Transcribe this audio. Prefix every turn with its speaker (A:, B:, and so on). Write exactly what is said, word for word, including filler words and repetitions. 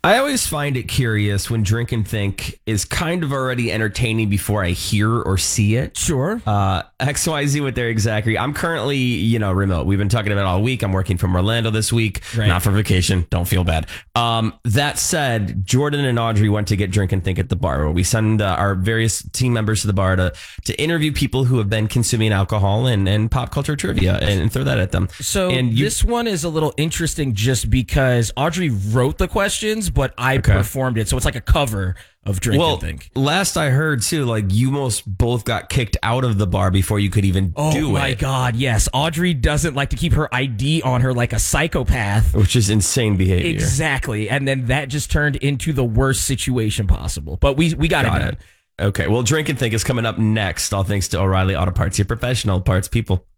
A: I always find it curious when Drink and Think is kind of already entertaining before I hear or see it.
B: Sure.
A: Uh, X Y Z with their exact. I'm currently, you know, remote. We've been talking about it all week. I'm working from Orlando this week,
B: Right.
A: not for vacation. Don't feel bad. Um, that said, Jordan and Audrey went to get Drink and Think at the bar, where we send uh, our various team members to the bar to to interview people who have been consuming alcohol and, and pop culture trivia and, and throw that at them.
B: So
A: and you,
B: this one is a little interesting just because Audrey wrote the questions, but I
A: Okay.
B: performed it. So it's like a cover of Drink
A: well,
B: and Think.
A: last I heard too, like you most both got kicked out of the bar before you could even
B: Oh
A: do
B: my
A: it.
B: God, yes. Audrey doesn't like to keep her I D on her like a psychopath.
A: Which is insane behavior.
B: Exactly. And then that just turned into the worst situation possible. But we we got,
A: Got
B: it done.
A: it. Okay, well, Drink and Think is coming up next, all thanks to O'Reilly Auto Parts, your professional parts people.